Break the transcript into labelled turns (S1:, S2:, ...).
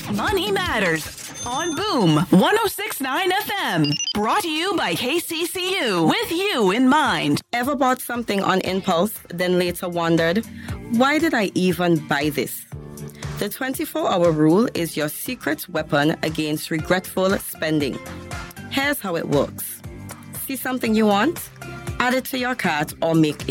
S1: Money Matters on Boom 106.9 FM. Brought to you by KCCU with you in mind.
S2: Ever bought something on impulse, then later wondered, why did I even buy this? The 24-hour rule is your secret weapon against regretful spending. Here's how it works. See something you want? Add it to your cart or make